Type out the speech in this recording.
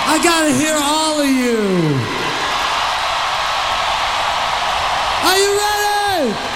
I gotta hear all of you. Are you ready?